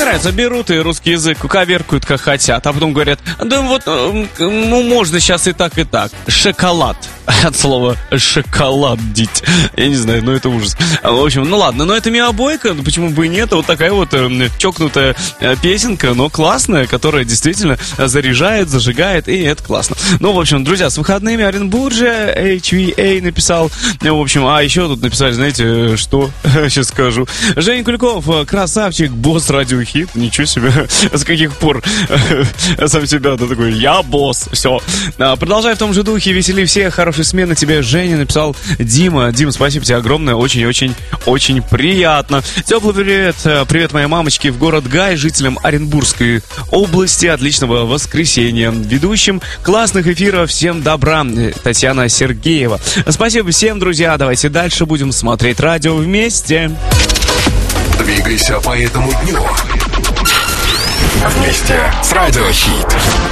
нравится, берут и русский язык коверкают как хотят, а потом говорят, да вот, ну можно сейчас и так, и так. Шоколад. От слова шоколадить. Я не знаю, но это ужас. В общем, ну ладно, но это Миа Бойко, почему бы и нет. Вот такая вот чокнутая песенка, но классная, которая действительно заряжает, зажигает, и это классно. Ну, в общем, друзья, с выходными Оренбуржье, HVA написал. В общем, а еще тут написали, знаете, что? Сейчас скажу. Женя Куликов, красавчик, босс радиохит. Ничего себе. С каких пор сам себя, да, такой, я босс. Все. Продолжай в том же духе, весели всех, хорошей смены тебе, Женя, написал Дима. Дим, спасибо тебе огромное, очень-очень-очень приятно. Теплый привет, привет моей мамочке в город Гай, жителям Оренбургской области. Отличного воскресенья. Ведущим классных эфиров, всем добра, Татьяна Сергеева. Спасибо всем, друзья, давайте дальше будем смотреть радио вместе. Двигайся по этому дню вместе с Радиохит.